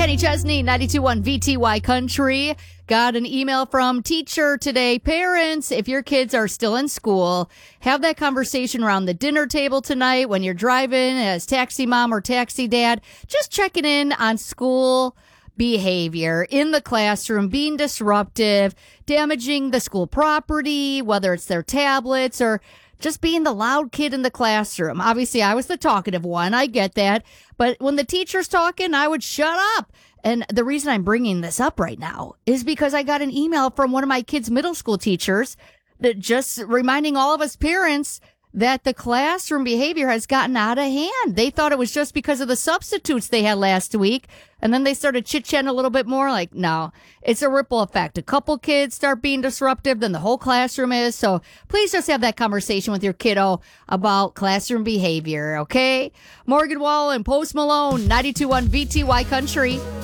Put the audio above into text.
Kenny Chesney, 92.1 VTY Country. Got an email from teacher today. Parents, if your kids are still in school, have that conversation around the dinner table tonight when you're driving as taxi mom or taxi dad. Just checking in on school behavior in the classroom, being disruptive, damaging the school property, whether it's their tablets or just being the loud kid in the classroom. Obviously, I was the talkative one. I get that. But when the teacher's talking, I would shut up. And the reason I'm bringing this up right now is because I got an email from one of my kids' middle school teachers that just reminding all of us parents that the classroom behavior has gotten out of hand. They thought it was just because of the substitutes they had last week. And then they started chit-chatting a little bit more like, no, it's a ripple effect. A couple kids start being disruptive, then the whole classroom is. So please just have that conversation with your kiddo about classroom behavior, okay? Morgan Wall and Post Malone, 92.1 VTY Country.